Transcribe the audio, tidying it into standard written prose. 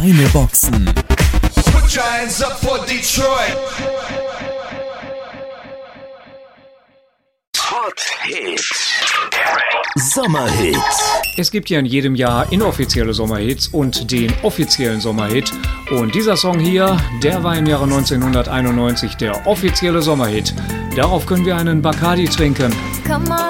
Eine Boxen. Put your hands up for Detroit. Hot Hits. Sommerhits. Es gibt ja in jedem Jahr inoffizielle Sommerhits und den offiziellen Sommerhit. Und dieser Song hier, der war im Jahre 1991 der offizielle Sommerhit. Darauf können wir einen Bacardi trinken. Come on.